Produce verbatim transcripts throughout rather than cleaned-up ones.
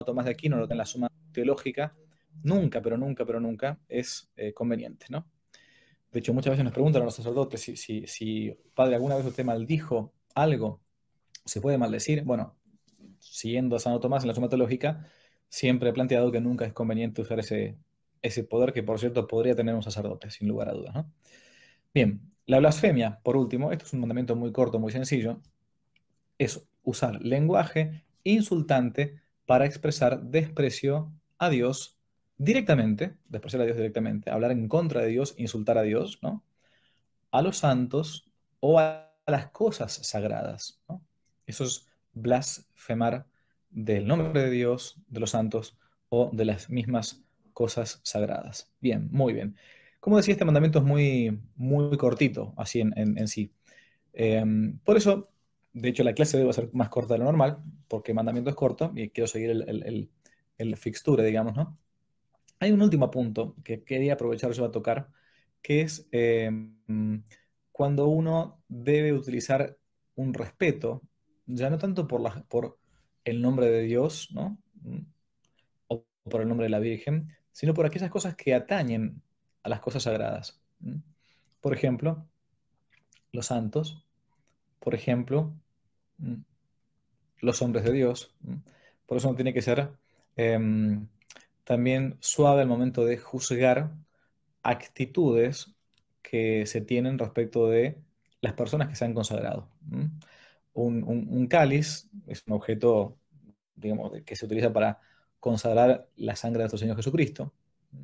Tomás de Aquino, en la Suma Teológica, nunca, pero nunca, pero nunca es eh, conveniente, ¿no? De hecho, muchas veces nos preguntan a los sacerdotes si, si, si, padre, alguna vez usted maldijo algo, ¿se puede maldecir? Bueno, siguiendo a Santo Tomás en la Suma Teológica, siempre he planteado que nunca es conveniente usar ese, ese poder que, por cierto, podría tener un sacerdote, sin lugar a dudas, ¿no? Bien, la blasfemia, por último, esto es un mandamiento muy corto, muy sencillo, es usar lenguaje insultante para expresar desprecio a Dios directamente, despreciar a Dios directamente, hablar en contra de Dios, insultar a Dios, ¿no? A los santos o a las cosas sagradas, ¿no? Eso es blasfemar del nombre de Dios, de los santos o de las mismas cosas sagradas. Bien, muy bien. Como decía, este mandamiento es muy, muy cortito, así en, en- en sí. Eh, por eso, de hecho, la clase debe ser más corta de lo normal, porque el mandamiento es corto y quiero seguir el, el, el- el fixture, digamos, ¿no? Hay un último punto que quería aprovechar yo a tocar, que es eh, mm, cuando uno debe utilizar un respeto, ya no tanto por, la- por el nombre de Dios, ¿no? Mm, o por el nombre de la Virgen, sino por aquellas cosas que atañen a las cosas sagradas. ¿Mm? Por ejemplo, los santos, por ejemplo, mm, los hombres de Dios. ¿Mm? Por eso uno tiene que ser em, también suave al momento de juzgar actitudes que se tienen respecto de las personas que se han consagrado. ¿Mm? Un, un- un cáliz es un objeto, digamos, de- que se utiliza para consagrar la sangre de nuestro Señor Jesucristo.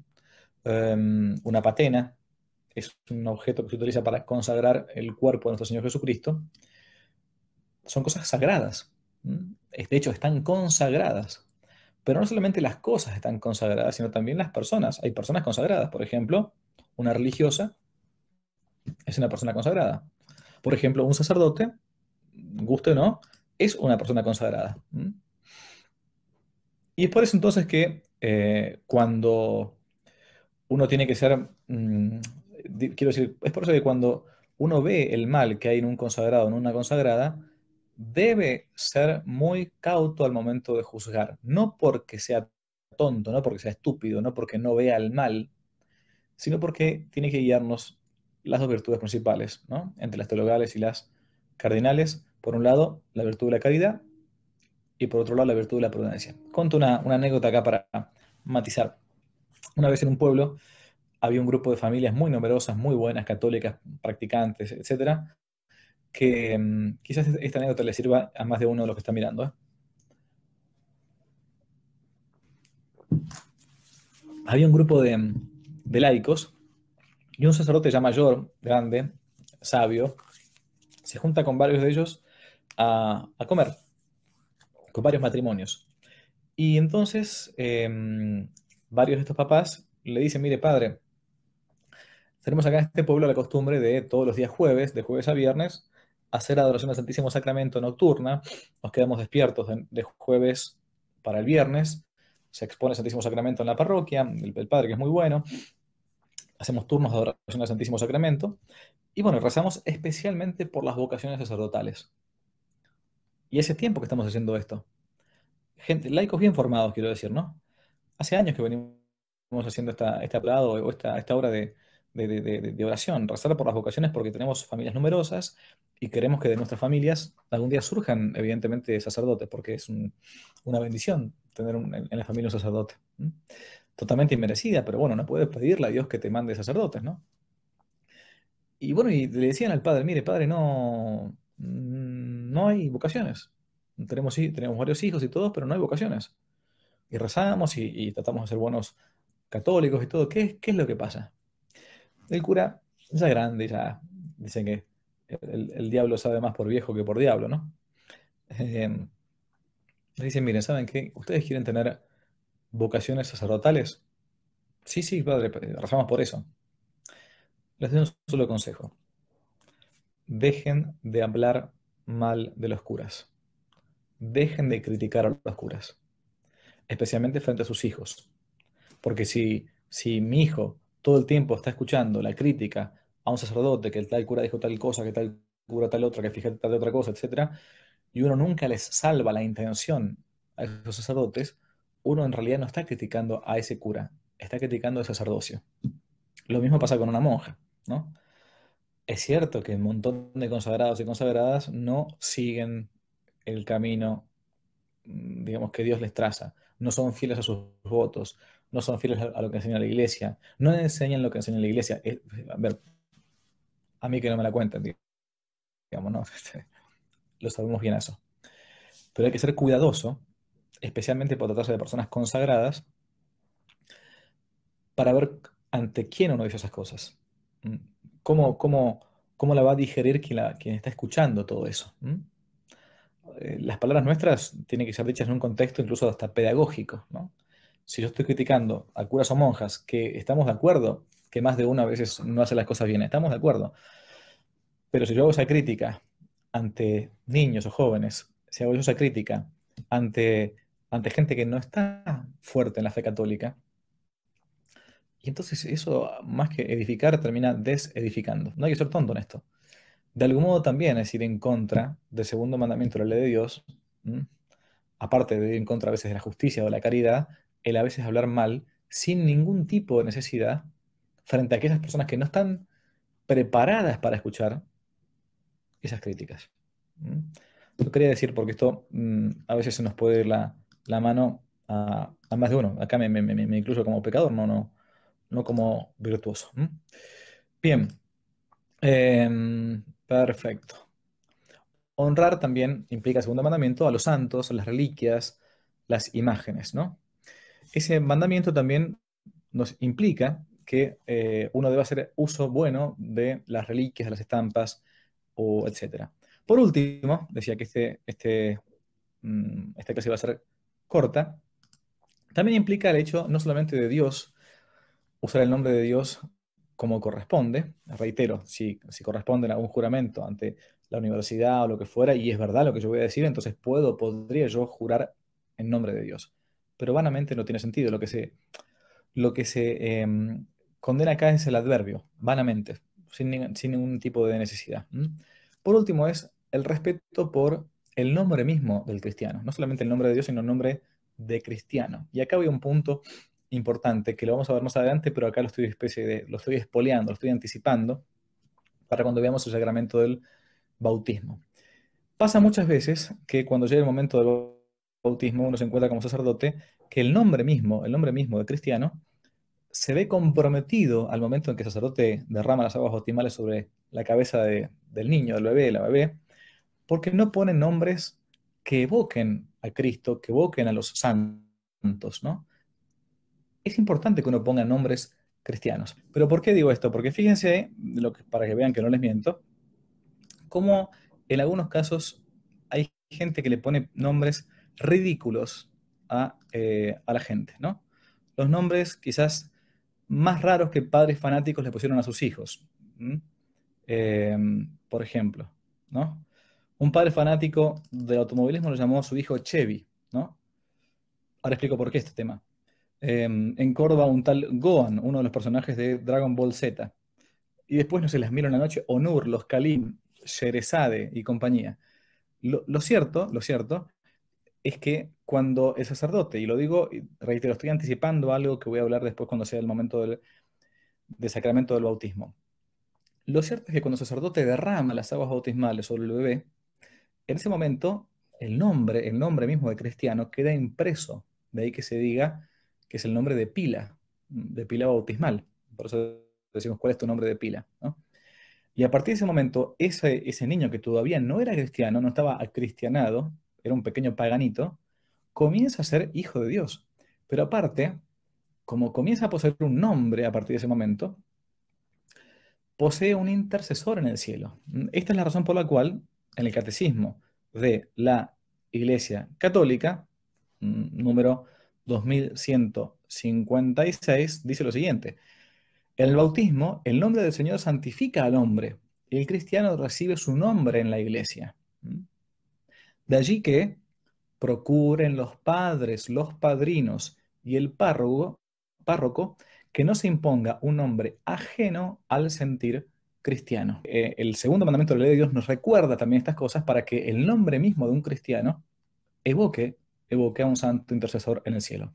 Em, una patena es un objeto que se utiliza para consagrar el cuerpo de nuestro Señor Jesucristo. Son cosas sagradas. ¿Mm? Es- De hecho, están consagradas. Pero no solamente las cosas están consagradas, sino también las personas. Hay personas consagradas. Por ejemplo, una religiosa es una persona consagrada. Por ejemplo, un sacerdote, guste o no, es una persona consagrada. ¿Mm? Y es por eso entonces que eh, cuando uno tiene que ser, mm, di- quiero decir, es por eso que cuando uno ve el mal que hay en un consagrado, o en una consagrada, debe ser muy cauto al momento de juzgar. No porque sea tonto, no porque sea estúpido, no porque no vea el mal, sino porque tiene que guiarnos las dos virtudes principales, ¿no? Entre las teologales y las cardinales. Por un lado, la virtud de la caridad y por otro lado, la virtud de la prudencia. Cuento una, una anécdota acá para matizar. Una vez en un pueblo había un grupo de familias muy numerosas, muy buenas, católicas, practicantes, etcétera, que mm, quizás esta anécdota le sirva a más de uno de los que está mirando, ¿eh? Había un grupo de, de laicos y un sacerdote ya mayor, grande, sabio, se junta con varios de ellos a, a comer, con varios matrimonios. Y entonces eh, varios de estos papás le dicen, mire padre, tenemos acá en este pueblo la costumbre de todos los días jueves, de jueves a viernes, hacer adoración al Santísimo Sacramento nocturna. Nos quedamos despiertos de, de jueves para el viernes. Se expone el Santísimo Sacramento en la parroquia, el, el padre que es muy bueno. Hacemos turnos de adoración al Santísimo Sacramento. Y bueno, rezamos especialmente por las vocaciones sacerdotales. Y hace tiempo que estamos haciendo esto. Gente, laicos bien formados, quiero decir, ¿no? Hace años que venimos haciendo esta, este hablado o esta, esta obra de, de, de- de- de oración, rezar por las vocaciones porque tenemos familias numerosas y queremos que de nuestras familias algún día surjan, evidentemente, sacerdotes, porque es un- una bendición tener un- en, en la familia un sacerdote. ¿M? Totalmente inmerecida, pero bueno, no puedes pedirle a Dios que te mande sacerdotes, ¿no? Y bueno, y le decían al padre, mire, padre, no, mm, no hay vocaciones. Tenemos, hi- tenemos varios hijos y todos, pero no hay vocaciones. Y rezamos y, y tratamos de ser buenos católicos y todo. ¿Qué, qué es lo que pasa? El cura, ya grande, ya dicen que el, el diablo sabe más por viejo que por diablo, ¿no? Eh, le dicen, miren, ¿saben qué? ¿Ustedes quieren tener vocaciones sacerdotales? Sí, sí, padre, rezamos por eso. Les doy un solo consejo. Dejen de hablar mal de los curas. Dejen de criticar a los curas, especialmente frente a sus hijos. Porque si, si mi hijo todo el tiempo está escuchando la crítica a un sacerdote, que el tal cura dijo tal cosa, que tal cura tal otra, que fíjate tal otra cosa, etcétera, y uno nunca les salva la intención a esos sacerdotes, uno en realidad no está criticando a ese cura, está criticando el sacerdocio. Lo mismo pasa con una monja, ¿no? Es cierto que un montón de consagrados y consagradas no siguen el camino, mm, digamos, que Dios les traza, no son fieles a sus votos, no son fieles a a lo que enseña la iglesia, no enseñan lo que enseña la iglesia. Eh, A ver, a mí que no me la cuenten, digamos, ¿no? Lo sabemos bien eso. Pero hay que ser cuidadoso, especialmente por tratarse de personas consagradas, para ver ante quién uno dice esas cosas. ¿Mm? ¿Cómo, cómo, cómo la va a digerir quien, la- quien está escuchando todo eso? ¿Mm? Eh, las palabras nuestras tienen que ser dichas en un contexto incluso hasta pedagógico, ¿no? Si yo estoy criticando a curas o monjas que estamos de acuerdo, que más de una a veces no hace las cosas bien, estamos de acuerdo, pero si yo hago esa crítica ante niños o jóvenes, si hago yo esa crítica ante, ante gente que no está fuerte en la fe católica, y entonces eso, más que edificar, termina desedificando. No hay que ser tonto en esto. De algún modo también es ir en contra del segundo mandamiento de la ley de Dios, ¿m? Aparte de ir en contra a veces de la justicia o de la caridad, el a veces hablar mal sin ningún tipo de necesidad frente a aquellas personas que no están preparadas para escuchar esas críticas. ¿M? Lo quería decir porque esto mm, a veces se nos puede ir la, la mano a, a más de uno. Acá me, me- me- me incluyo como pecador, no, no, no como virtuoso. ¿M? Bien, em, perfecto. Honrar también implica, segundo mandamiento, a los santos, a las reliquias, las imágenes, ¿no? Ese mandamiento también nos implica que eh, uno debe hacer uso bueno de las reliquias, de las estampas, o etcétera. Por último, decía que este, este, mm, esta clase va a ser corta, también implica el hecho no solamente de Dios, usar el nombre de Dios como corresponde. Reitero, si, si corresponde a un juramento ante la universidad o lo que fuera, y es verdad lo que yo voy a decir, entonces puedo, podría yo jurar en nombre de Dios. Pero vanamente no tiene sentido. Lo que se, lo que se eh, condena acá es el adverbio, vanamente, sin, ning- sin ningún tipo de necesidad. ¿M? Por último es el respeto por el nombre mismo del cristiano. No solamente el nombre de Dios, sino el nombre de cristiano. Y acá voy a un punto importante que lo vamos a ver más adelante, pero acá lo estoy, especie de, lo estoy espoleando, lo estoy anticipando para cuando veamos el sacramento del bautismo. Pasa muchas veces que cuando llega el momento del bautismo uno se encuentra como sacerdote que el nombre mismo, el nombre mismo de cristiano, se ve comprometido al momento en que el sacerdote derrama las aguas bautismales sobre la cabeza de- del niño, del bebé, de la bebé, porque no pone nombres que evoquen a Cristo, que evoquen a los santos, ¿no? Es importante que uno ponga nombres cristianos. ¿Pero por qué digo esto? Porque fíjense, lo que- para que vean que no les miento, cómo en algunos casos hay gente que le pone nombres ridículos a, eh, a la gente, ¿no? Los nombres quizás más raros que padres fanáticos le pusieron a sus hijos. ¿M? Eh, por ejemplo, ¿no? Un padre fanático del automovilismo lo llamó a su hijo Chevy, ¿no? Ahora explico por qué este tema. Eh, en Córdoba, un tal Gohan, uno de los personajes de Dragon Ball Z. Y después, no sé, les miro en la noche, Onur, los Kalim, Sherezade y compañía. Lo, lo cierto, lo cierto, es que cuando el sacerdote, y lo digo, y reitero, estoy anticipando algo que voy a hablar después cuando sea el momento del, del sacramento del bautismo. Lo cierto es que cuando el sacerdote derrama las aguas bautismales sobre el bebé, en ese momento el nombre, el nombre mismo de cristiano queda impreso. De ahí que se diga que es el nombre de pila, de pila bautismal. Por eso decimos cuál es tu nombre de pila, ¿no? Y a partir de ese momento, ese, ese niño que todavía no era cristiano, no estaba acristianado, era un pequeño paganito, comienza a ser hijo de Dios. Pero aparte, como comienza a poseer un nombre a partir de ese momento, posee un intercesor en el cielo. Esta es la razón por la cual en el catecismo de la Iglesia Católica, mm, número dos mil ciento cincuenta y seis, dice lo siguiente: en el bautismo, el nombre del Señor santifica al hombre y el cristiano recibe su nombre en la Iglesia. ¿Mm? De allí que procuren los padres, los padrinos y el párroco, párroco que no se imponga un nombre ajeno al sentir cristiano. Eh, el segundo mandamiento de la ley de Dios nos recuerda también estas cosas para que el nombre mismo de un cristiano evoque, evoque a un santo intercesor en el cielo.